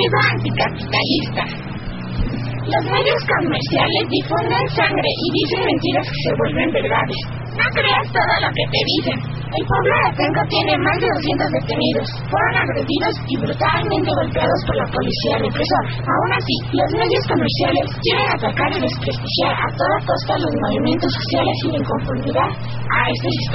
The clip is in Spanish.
periodismo anticapitalista. Los medios comerciales difunden sangre y dicen mentiras que se vuelven verdades. No creas todo lo que te dicen. El pueblo de Atenco tiene más de 200 detenidos. Fueron agredidos y brutalmente golpeados por la policía represora. Aún así, los medios comerciales quieren atacar y desprestigiar a toda costa los movimientos sociales y de inconformidad a este sistema.